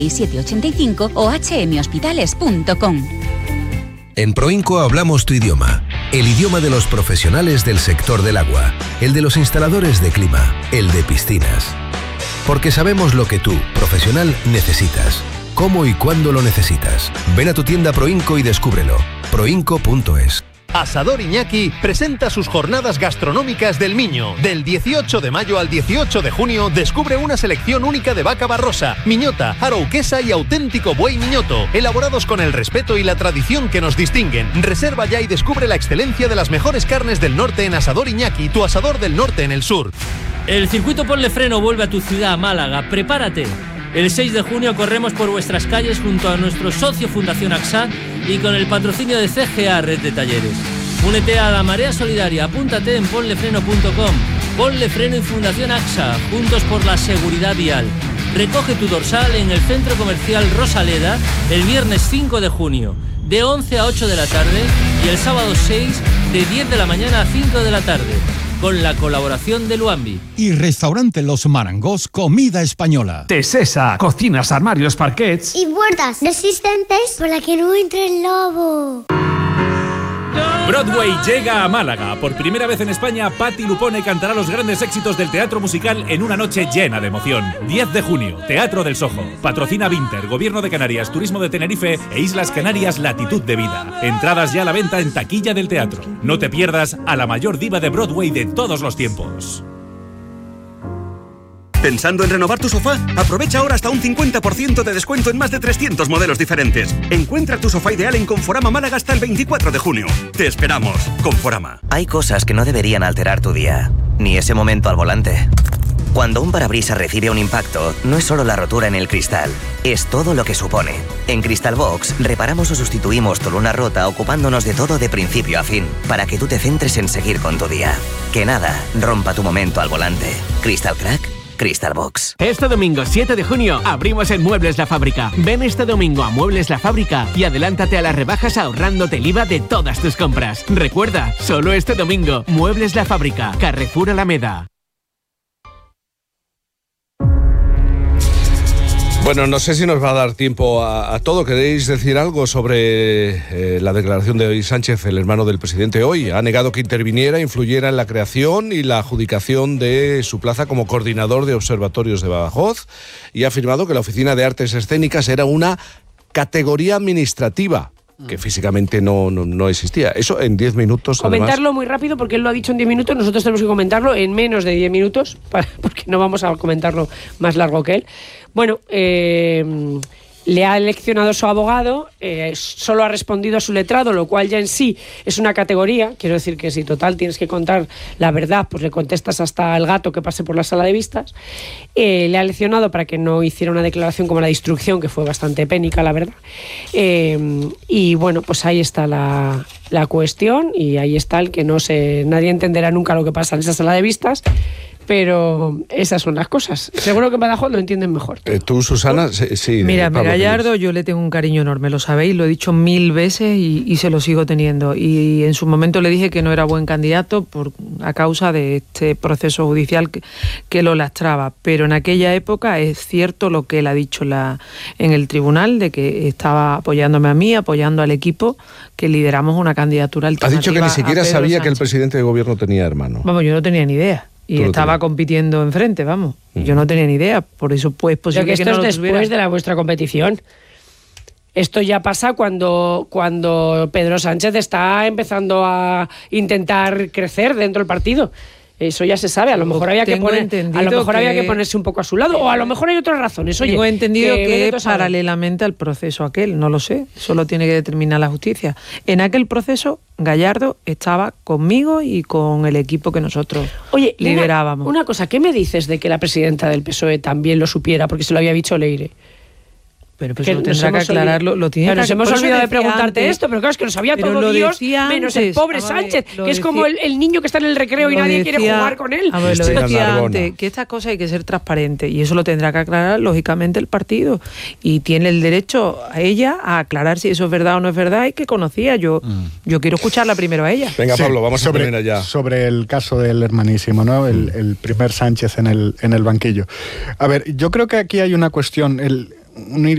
785 o hmhospitales.com. En Proinco hablamos tu idioma, el idioma de los profesionales del sector del agua, el de los instaladores de clima, el de piscinas. Porque sabemos lo que tú, profesional, necesitas, cómo y cuándo lo necesitas. Ven a tu tienda Proinco y descúbrelo. Proinco.es. Asador Iñaki presenta sus jornadas gastronómicas del Miño. Del 18 de mayo al 18 de junio descubre una selección única de vaca barrosa, miñota, arauquesa y auténtico buey miñoto, elaborados con el respeto y la tradición que nos distinguen. Reserva ya y descubre la excelencia de las mejores carnes del norte en Asador Iñaki, tu asador del norte en el sur. El circuito Ponle Freno vuelve a tu ciudad, Málaga. Prepárate. El 6 de junio corremos por vuestras calles junto a nuestro socio Fundación AXA y con el patrocinio de CGA Red de Talleres. Únete a la marea solidaria, apúntate en ponlefreno.com. Ponle Freno y Fundación AXA, juntos por la seguridad vial. Recoge tu dorsal en el Centro Comercial Rosaleda el viernes 5 de junio, de 11 a 8 de la tarde, y el sábado 6, de 10 de la mañana a 5 de la tarde. Con la colaboración de Luambi. Y Restaurante Los Marangos, comida española. Tesesa, cocinas, armarios, parquets. Y puertas resistentes por la que no entre el lobo. Broadway llega a Málaga. Por primera vez en España, Patti Lupone cantará los grandes éxitos del teatro musical en una noche llena de emoción. 10 de junio, Teatro del Sojo. Patrocina Vinter, Gobierno de Canarias, Turismo de Tenerife e Islas Canarias Latitud de Vida. Entradas ya a la venta en taquilla del teatro. No te pierdas a la mayor diva de Broadway de todos los tiempos. ¿Pensando en renovar tu sofá? Aprovecha ahora hasta un 50% de descuento en más de 300 modelos diferentes. Encuentra tu sofá ideal en Conforama Málaga hasta el 24 de junio. ¡Te esperamos! Conforama. Hay cosas que no deberían alterar tu día, ni ese momento al volante. Cuando un parabrisas recibe un impacto, no es solo la rotura en el cristal, es todo lo que supone. En Cristalbox reparamos o sustituimos tu luna rota ocupándonos de todo de principio a fin, para que tú te centres en seguir con tu día. Que nada rompa tu momento al volante. Crystal Crack, Cristalbox. Este domingo 7 de junio abrimos en Muebles La Fábrica. Ven este domingo a Muebles La Fábrica y adelántate a las rebajas ahorrándote el IVA de todas tus compras. Recuerda, solo este domingo, Muebles La Fábrica, Carrefour Alameda. Bueno, no sé si nos va a dar tiempo a todo. ¿Queréis decir algo sobre la declaración de hoy Sánchez, el hermano del presidente hoy? Ha negado que interviniera, influyera en la creación y la adjudicación de su plaza como coordinador de observatorios de Badajoz y ha afirmado que la Oficina de Artes Escénicas era una categoría administrativa que físicamente no existía. Eso en 10 minutos. Comentarlo además, muy rápido porque él lo ha dicho en 10 minutos, nosotros tenemos que comentarlo en menos de 10 minutos, porque no vamos a comentarlo más largo que él. Bueno, le ha eleccionado su abogado, solo ha respondido a su letrado, lo cual ya en sí es una categoría. Quiero decir que si total tienes que contar la verdad, pues le contestas hasta el gato que pase por la sala de vistas. Le ha eleccionado para que no hiciera una declaración como la de instrucción, que fue bastante pénica, la verdad. Y bueno, pues ahí está la cuestión y ahí está el que nadie entenderá nunca lo que pasa en esa sala de vistas. Pero esas son las cosas. Seguro que en Badajoz lo entienden mejor. ¿Tú, Susana? Sí. Mira, Pablo, Gallardo, yo le tengo un cariño enorme, lo sabéis, lo he dicho 1000 veces y se lo sigo teniendo. Y en su momento le dije que no era buen candidato a causa de este proceso judicial que lo lastraba. Pero en aquella época es cierto lo que él ha dicho en el tribunal, de que estaba apoyándome a mí, apoyando al equipo, que lideramos una candidatura alternativa. Ha dicho que ni siquiera sabía Sánchez. Que el presidente de gobierno tenía hermano. Vamos, yo no tenía ni idea. Y estaba compitiendo enfrente, vamos. Yo no tenía ni idea, por eso pues posible que esto no es lo después tuviera. de la vuestra competición. Esto ya pasa cuando Pedro Sánchez está empezando a intentar crecer dentro del partido. Eso ya se sabe, a lo mejor había que ponerse un poco a su lado, o a lo mejor hay otras razones. Oye, tengo entendido que es paralelamente al proceso aquel, no lo sé, eso lo tiene que determinar la justicia. En aquel proceso, Gallardo estaba conmigo y con el equipo que nosotros liderábamos. Una cosa, ¿qué me dices de que la presidenta del PSOE también lo supiera? Porque se lo había dicho Leire. Pero pues lo tendrá que aclararlo. Nos hemos olvidado de preguntarte esto, pero claro, es que lo sabía todo Dios, menos el pobre Sánchez, que es como el niño que está en el recreo y nadie quiere jugar con él. Lo decía antes, que estas cosas hay que ser transparente y eso lo tendrá que aclarar, lógicamente, el partido. Y tiene el derecho a ella a aclarar si eso es verdad o no es verdad y que conocía. Yo quiero escucharla primero a ella. Venga, Pablo, vamos a terminar ya. Sobre el caso del hermanísimo, ¿no? El primer Sánchez en el banquillo. A ver, yo creo que aquí hay una cuestión...